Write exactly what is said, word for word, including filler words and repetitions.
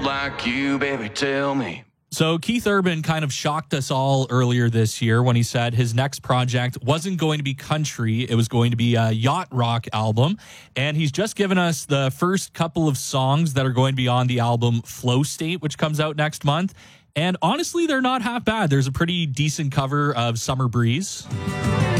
world like you, baby, tell me. So Keith Urban kind of shocked us all earlier this year when he said his next project wasn't going to be country. It was going to be a yacht rock album. And he's just given us the first couple of songs that are going to be on the album Flow State, which comes out next month. And honestly, they're not half bad. There's a pretty decent cover of Summer Breeze.